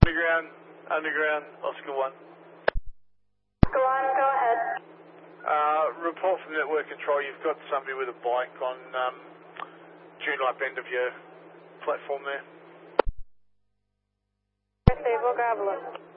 Underground, Oscar 1. Go on, go ahead. Report from network control, you've got somebody with a bike on June-up end of your platform there. Stable, grab a look.